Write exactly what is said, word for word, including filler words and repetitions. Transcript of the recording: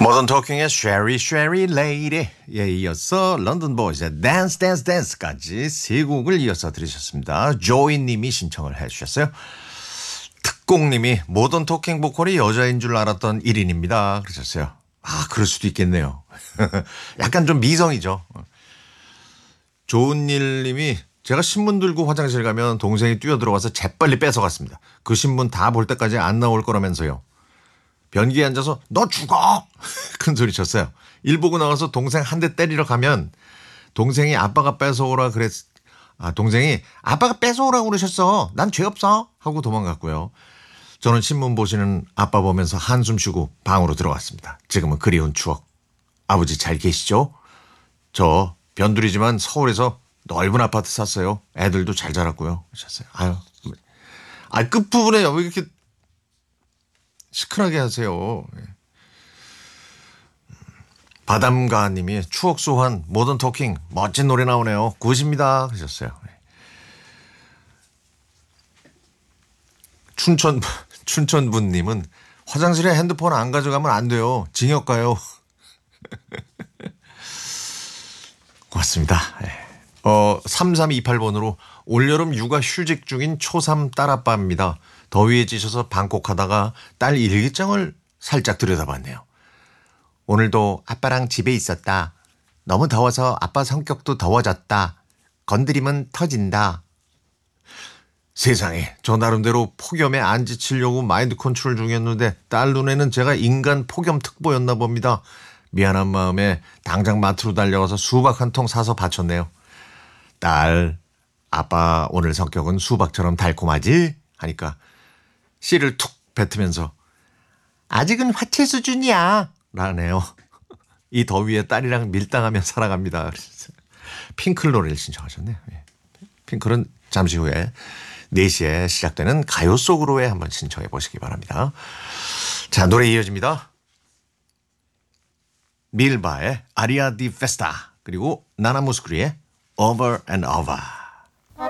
모던 토킹의 Sherry Sherry Lady 에 이어서 런던 보이즈의 Dance Dance Dance까지 세 곡을 이어서 들으셨습니다. 조이 님이 신청을 해 주셨어요. 특공님이 모던 토킹 보컬이 여자인 줄 알았던 일 인입니다. 그러셨어요. 아, 그럴 수도 있겠네요. 약간 좀 미성이죠. 좋은 일 님이 제가 신문 들고 화장실 가면 동생이 뛰어들어와서 재빨리 뺏어갔습니다. 그 신문 다 볼 때까지 안 나올 거라면서요. 변기에 앉아서 너 죽어! 큰 소리 쳤어요. 일 보고 나와서 동생 한 대 때리러 가면 동생이 아빠가 뺏어오라 그랬, 아, 동생이 아빠가 뺏어오라고 그러셨어. 난 죄 없어. 하고 도망갔고요. 저는 신문 보시는 아빠 보면서 한숨 쉬고 방으로 들어갔습니다. 지금은 그리운 추억. 아버지 잘 계시죠? 저 변두리지만 서울에서 넓은 아파트 샀어요. 애들도 잘 자랐고요. 하셨어요. 아유, 아, 끝부분에 왜 이렇게 시큰하게 하세요. 바담가 님이 추억 소환 모던 토킹 멋진 노래 나오네요. 굿입니다. 하셨어요. 춘천, 춘천분 님은 화장실에 핸드폰 안 가져가면 안 돼요. 징역 가요. 고맙습니다. 어, 삼삼이팔 번으로 올여름 육아 휴직 중인 초삼 딸아빠입니다. 더위에 지셔서 방콕하다가 딸 일기장을 살짝 들여다봤네요. 오늘도 아빠랑 집에 있었다. 너무 더워서 아빠 성격도 더워졌다. 건드리면 터진다. 세상에, 저 나름대로 폭염에 안 지치려고 마인드 컨트롤 중이었는데 딸 눈에는 제가 인간 폭염 특보였나 봅니다. 미안한 마음에 당장 마트로 달려가서 수박 한 통 사서 바쳤네요. 딸, 아빠 오늘 성격은 수박처럼 달콤하지? 하니까 씨를 툭 뱉으면서 아직은 화채 수준이야 라네요. 이 더위에 딸이랑 밀당하며 살아갑니다. 핑클 노래를 신청하셨네요. 핑클은 잠시 후에 네 시에 시작되는 가요 속으로에 한번 신청해 보시기 바랍니다. 자, 노래 이어집니다. 밀바의 아리아 디 페스타 그리고 나나 무스크리의 Over and Over.